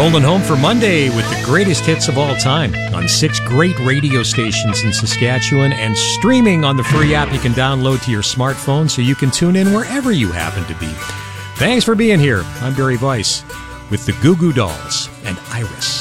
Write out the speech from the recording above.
Rolling home for Monday with the greatest hits of all time on 6 great radio stations in Saskatchewan and streaming on the free app you can download to your smartphone so you can tune in wherever you happen to be. Thanks for being here. I'm Barry Weiss with the Goo Goo Dolls and Iris.